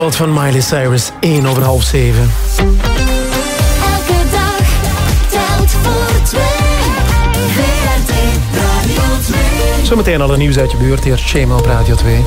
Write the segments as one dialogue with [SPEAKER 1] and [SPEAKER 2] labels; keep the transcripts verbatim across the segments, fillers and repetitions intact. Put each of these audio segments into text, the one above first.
[SPEAKER 1] Wat van Miley Cyrus, één over half zeven.
[SPEAKER 2] Elke dag telt voor twee. V R T Radio twee.
[SPEAKER 1] Zometeen al een nieuws uit je buurt. Eerst Shema op Radio twee.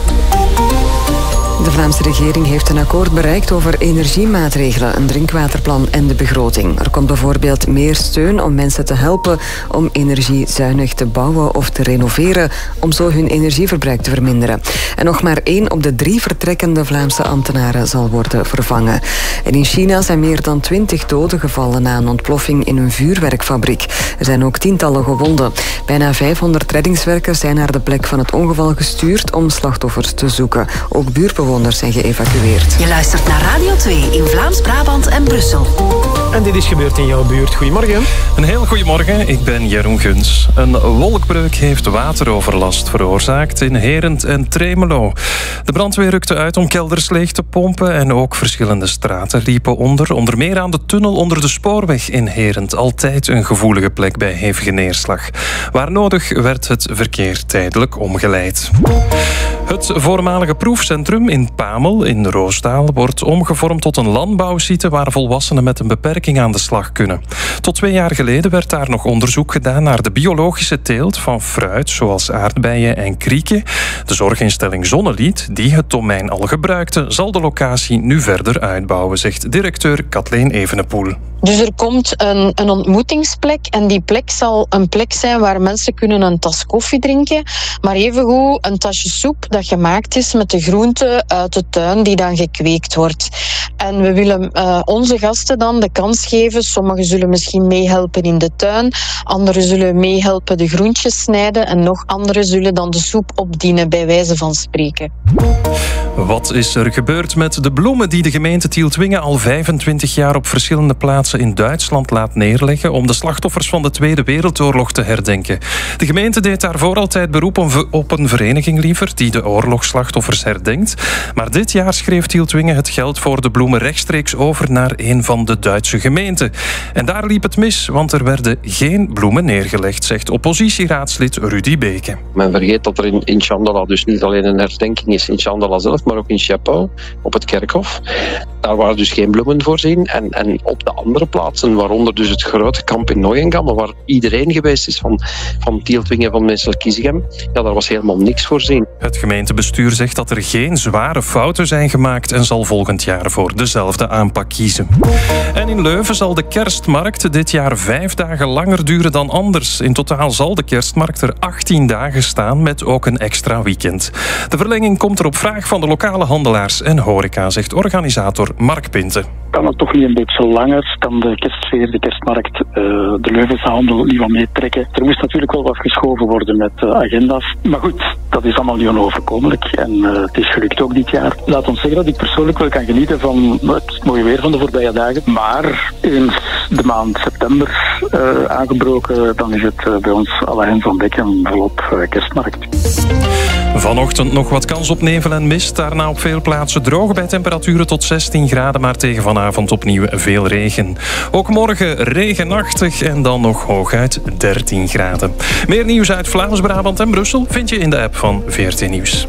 [SPEAKER 3] De Vlaamse regering heeft een akkoord bereikt over energiemaatregelen, een drinkwaterplan en de begroting. Er komt bijvoorbeeld meer steun om mensen te helpen om energiezuinig te bouwen of te renoveren, om zo hun energieverbruik te verminderen. En nog maar één op de drie vertrekkende Vlaamse ambtenaren zal worden vervangen. En in China zijn meer dan twintig doden gevallen na een ontploffing in een vuurwerkfabriek. Er zijn ook tientallen gewonden. Bijna vijfhonderd reddingswerkers zijn naar de plek van het ongeval gestuurd om slachtoffers te zoeken. Ook buurtbewoners zijn geëvacueerd.
[SPEAKER 4] Je luistert naar Radio twee in Vlaams-Brabant en Brussel.
[SPEAKER 1] En dit is gebeurd in jouw buurt. Goedemorgen.
[SPEAKER 5] Een heel goedemorgen, ik ben Jeroen Guns. Een wolkbreuk heeft wateroverlast veroorzaakt in Herent en Tremelo. De brandweer rukte uit om kelders leeg te pompen en ook verschillende straten liepen onder. Onder meer aan de tunnel onder de spoorweg in Herent. Altijd een gevoelige plek bij hevige neerslag. Waar nodig werd het verkeer tijdelijk omgeleid. Het voormalige proefcentrum in Pamel in Roosdaal wordt omgevormd tot een landbouwsite waar volwassenen met een beperking aan de slag kunnen. Tot twee jaar geleden werd daar nog onderzoek gedaan naar de biologische teelt van fruit zoals aardbeien en krieken. De zorginstelling Zonnelied, die het domein al gebruikte, zal de locatie nu verder uitbouwen, zegt directeur Kathleen Evenepoel.
[SPEAKER 6] Dus er komt een, een ontmoetingsplek en die plek zal een plek zijn waar mensen kunnen een tas koffie drinken, maar evengoed een tasje soep dat gemaakt is met de groenten uit de tuin die dan gekweekt wordt. En we willen uh, onze gasten dan de kans geven. Sommigen zullen misschien meehelpen in de tuin, anderen zullen meehelpen de groentjes snijden en nog anderen zullen dan de soep opdienen, bij wijze van spreken.
[SPEAKER 5] Wat is er gebeurd met de bloemen die de gemeente Tieltwingen al vijfentwintig jaar op verschillende plaatsen in Duitsland laat neerleggen om de slachtoffers van de Tweede Wereldoorlog te herdenken? De gemeente deed daarvoor altijd beroep op een vereniging liever die de oorlogsslachtoffers herdenkt. Maar dit jaar schreef Tieltwingen het geld voor de bloemen rechtstreeks over naar een van de Duitse gemeenten. En daar liep het mis, want er werden geen bloemen neergelegd, zegt oppositieraadslid Rudy Beke.
[SPEAKER 7] Men vergeet dat er in, in Chandala dus niet alleen een herdenking is in Chandala zelf, maar ook in Schepau, op het kerkhof. Daar waren dus geen bloemen voorzien. En, en op de andere plaatsen, waaronder dus het grote kamp in Neuengamme, waar iedereen geweest is van, van Tieltwingen, van Mensel-Kiezegem, ja, daar was helemaal niks voorzien.
[SPEAKER 5] Het gemeentebestuur zegt dat er geen zware fouten zijn gemaakt en zal volgend jaar voor dezelfde aanpak kiezen. En in Leuven zal de kerstmarkt dit jaar vijf dagen langer duren dan anders. In totaal zal de kerstmarkt er achttien dagen staan met ook een extra weekend. De verlenging komt er op vraag van de lokale handelaars en horeca, zegt organisator Mark Pinte.
[SPEAKER 8] Kan het toch niet een beetje langer? Kan de kerstsfeer, de kerstmarkt, uh, de Leuvense handel niet wat meetrekken? Er moest natuurlijk wel wat geschoven worden met uh, agenda's. Maar goed, dat is allemaal niet onoverkomelijk. En uh, het is gelukt ook dit jaar. Laat ons zeggen dat ik persoonlijk wel kan genieten van het mooie weer van de voorbije dagen. Maar eens de maand september uh, aangebroken, dan is het uh, bij ons alle hens aan dek en volop uh, kerstmarkt.
[SPEAKER 5] Vanochtend nog wat kans op nevel en mist. Daarna op veel plaatsen droog bij temperaturen tot zestien graden. Maar tegen vanavond opnieuw veel regen. Ook morgen regenachtig en dan nog hooguit dertien graden. Meer nieuws uit Vlaams-Brabant en Brussel vind je in de app van V R T Nieuws.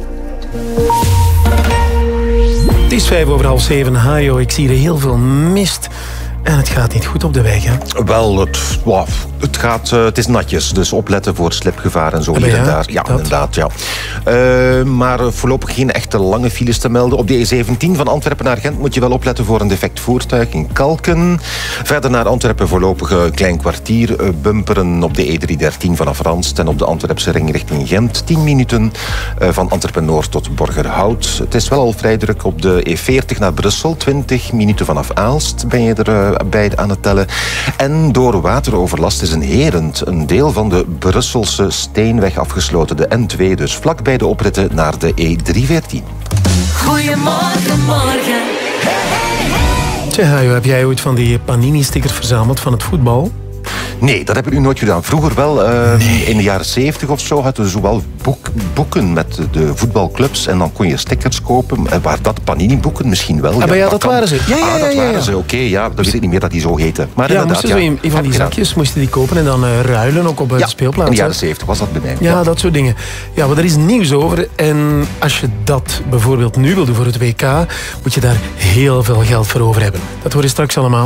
[SPEAKER 1] Het is vijf over half zeven. Hajo, ik zie er heel veel mist. En het gaat niet goed op de weg, hè?
[SPEAKER 9] Wel, het, wow, het, gaat, uh, het is natjes, dus opletten voor slipgevaar en zo hier
[SPEAKER 1] ja,
[SPEAKER 9] en daar. Ja,
[SPEAKER 1] dat.
[SPEAKER 9] inderdaad, ja. Uh, maar voorlopig geen echte lange files te melden. Op de E zeventien van Antwerpen naar Gent moet je wel opletten voor een defect voertuig in Kalken. Verder naar Antwerpen voorlopig een klein kwartier. Uh, bumperen op de E driehonderddertien vanaf Ranst en op de Antwerpse ring richting Gent. tien minuten uh, van Antwerpen-Noord tot Borgerhout. Het is wel al vrij druk op de E veertig naar Brussel. twintig minuten vanaf Aalst ben je er uh, bij aan het tellen. En door wateroverlast is in Herent een deel van de Brusselse Steenweg afgesloten. De N twee dus, vlak bij de opritten naar de E driehonderdveertien.
[SPEAKER 2] Goedemorgen, morgen.
[SPEAKER 1] Tja, Hajo, heb jij ooit van die Panini-stickers verzameld van het voetbal?
[SPEAKER 9] Nee, dat heb ik nu nooit gedaan. Vroeger wel, uh, nee. in de jaren zeventig of zo, hadden we zowel boek, boeken met de voetbalclubs en dan kon je stickers kopen. En waar dat Panini-boeken misschien wel.
[SPEAKER 1] Ah, ja, ja, dat kan. waren ze. Ja, ja, ja,
[SPEAKER 9] ah, dat
[SPEAKER 1] ja, ja.
[SPEAKER 9] waren ze, oké. Okay, ja, dat weet ik niet meer dat die zo heten. Maar
[SPEAKER 1] ja, moesten ze ja, een van die zakjes moesten die kopen en dan uh, ruilen ook op uh,
[SPEAKER 9] ja,
[SPEAKER 1] de speelplaats.
[SPEAKER 9] in de jaren zeventig was dat bij mij.
[SPEAKER 1] Ja, ja, dat soort dingen. Ja, maar er is nieuws over. En als je dat bijvoorbeeld nu wil doen voor het W K, moet je daar heel veel geld voor over hebben. Dat hoor je straks allemaal.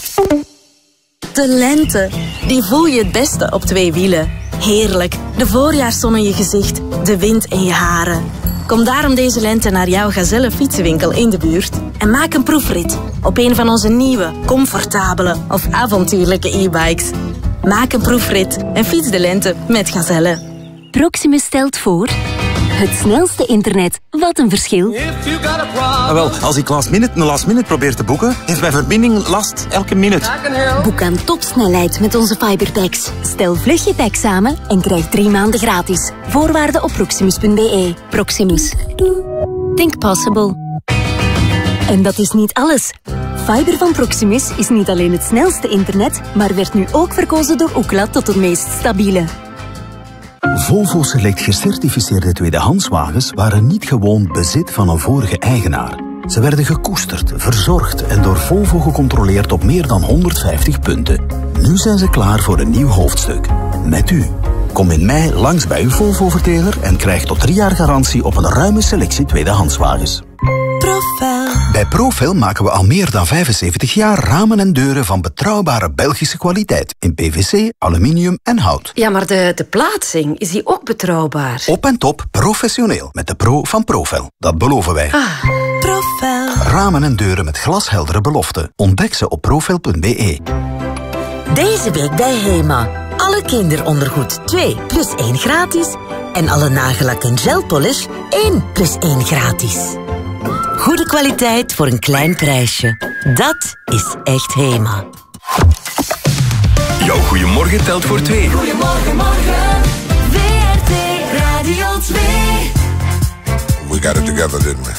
[SPEAKER 10] De lente, die voel je het beste op twee wielen. Heerlijk, de voorjaarszon in je gezicht, de wind in je haren. Kom daarom deze lente naar jouw Gazelle fietsenwinkel in de buurt en maak een proefrit op een van onze nieuwe, comfortabele of avontuurlijke e-bikes. Maak een proefrit en fiets de lente met Gazelle.
[SPEAKER 11] Proximus stelt voor... Het snelste internet. Wat een verschil.
[SPEAKER 12] Ah, wel, als ik last minute een last minute probeer te boeken, heeft mijn verbinding last elke minuut.
[SPEAKER 11] Boek aan topsnelheid met onze fiberpacks. Stel vlug je pack samen en krijg drie maanden gratis. Voorwaarden op proximus punt b e. Proximus. Think possible. En dat is niet alles. Fiber van Proximus is niet alleen het snelste internet, maar werd nu ook verkozen door Ookla tot het meest stabiele.
[SPEAKER 13] Volvo Select gecertificeerde tweedehandswagens waren niet gewoon bezit van een vorige eigenaar. Ze werden gekoesterd, verzorgd en door Volvo gecontroleerd op meer dan honderdvijftig punten. Nu zijn ze klaar voor een nieuw hoofdstuk. Met u. Kom in mei langs bij uw Volvo-verteler en krijg tot drie jaar garantie op een ruime selectie tweedehandswagens.
[SPEAKER 10] Profel.
[SPEAKER 13] Bij Profel maken we al meer dan vijfenzeventig jaar ramen en deuren van betrouwbare Belgische kwaliteit. In P V C, aluminium en hout.
[SPEAKER 14] Ja, maar de, de plaatsing, is die ook betrouwbaar?
[SPEAKER 13] Op en top professioneel. Met de pro van Profel. Dat beloven wij.
[SPEAKER 14] Ah.
[SPEAKER 10] Profel.
[SPEAKER 13] Ramen en deuren met glasheldere beloften. Ontdek ze op profel punt b e.
[SPEAKER 15] Deze week bij Hema. Alle kinderondergoed twee plus één gratis. En alle nagellak en gelpolish één plus één gratis. Goede kwaliteit voor een klein prijsje. Dat is echt Hema.
[SPEAKER 16] Jouw goeiemorgen telt voor twee.
[SPEAKER 2] Goeiemorgen, morgen. W R T Radio twee.
[SPEAKER 17] We got it together, didn't we?